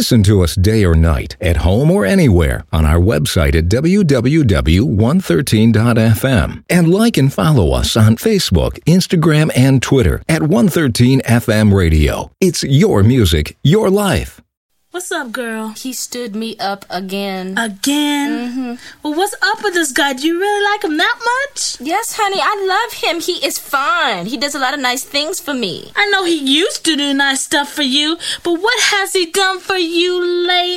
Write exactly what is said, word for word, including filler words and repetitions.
Listen to us day or night, at home or anywhere, on our website at w w w dot one thirteen dot f m. And like and follow us on Facebook, Instagram, and Twitter at one thirteen F M Radio. It's your music, your life. What's up, girl? He stood me up again. Again? Mm-hmm. Well, what's up with this guy? Do you really like him that much? Yes, honey, I love him. He is fine. He does a lot of nice things for me. I know he used to do nice stuff for you, but what has he done for you lately?